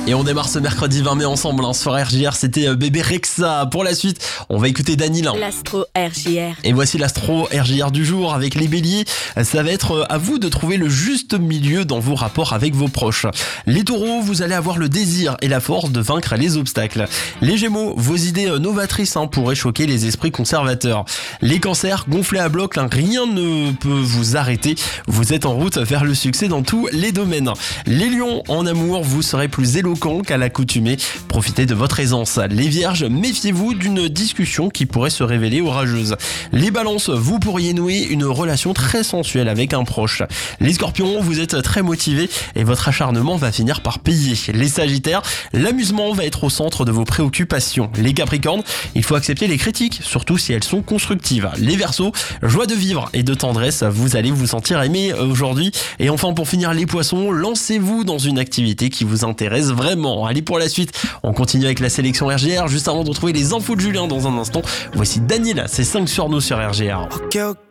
Et on démarre ce mercredi 20 mai ensemble sur RJR, c'était Bébé Rexha. Pour la suite, on va écouter Dany. L'Astro RJR. Et voici l'Astro RJR du jour avec les béliers. Ça va être à vous de trouver le juste milieu dans vos rapports avec vos proches. Les taureaux, vous allez avoir le désir et la force de vaincre les obstacles. Les gémeaux, vos idées novatrices pourraient choquer les esprits conservateurs. Les cancers, gonflés à bloc, rien ne peut vous arrêter. Vous êtes en route vers le succès dans tous les domaines. Les lions, en amour, vous serez plus éloquent qu'à l'accoutumée. Profitez de votre aisance. Les vierges, méfiez-vous d'une discussion qui pourrait se révéler orageuse. Les balances, vous pourriez nouer une relation très sensuelle avec un proche. Les scorpions, vous êtes très motivés et votre acharnement va finir par payer. Les sagittaires, l'amusement va être au centre de vos préoccupations. Les capricornes, il faut accepter les critiques, surtout si elles sont constructives. Les verseaux, joie de vivre et de tendresse, vous allez vous sentir aimé aujourd'hui. Et enfin, pour finir, les poissons, lancez-vous dans une activité qui vous intéresse vraiment. Allez, pour la suite, on continue avec la sélection RJR. Juste avant de retrouver les infos de Julien dans un instant, voici Dany, c'est 5 sur nous sur RJR. Ok, ok.